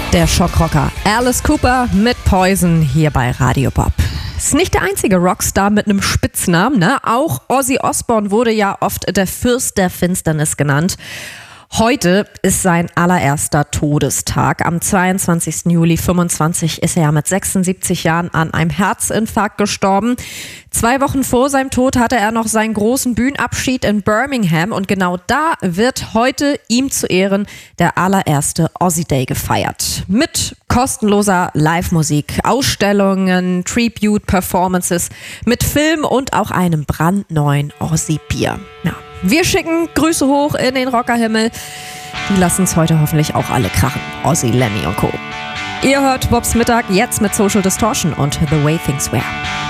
Der Schockrocker Alice Cooper mit Poison hier bei Radio Bob. Ist nicht der einzige Rockstar mit einem Spitznamen, ne? Auch Ozzy Osbourne wurde ja oft der Fürst der Finsternis genannt. Heute ist sein allererster Todestag. Am 22. Juli 25 ist er mit 76 Jahren an einem Herzinfarkt gestorben. 2 Wochen vor seinem Tod hatte er noch seinen großen Bühnenabschied in Birmingham und genau da wird heute ihm zu Ehren der allererste Ozzy Day gefeiert. Mit kostenloser Live-Musik, Ausstellungen, Tribute-Performances, mit Film und auch einem brandneuen Ozzy-Bier. Ja. Wir schicken Grüße hoch in den Rockerhimmel. Die lassen es heute hoffentlich auch alle krachen. Ozzy, Lemmy und Co. Ihr hört Bobs Mittag jetzt mit Social Distortion und The Way Things Were.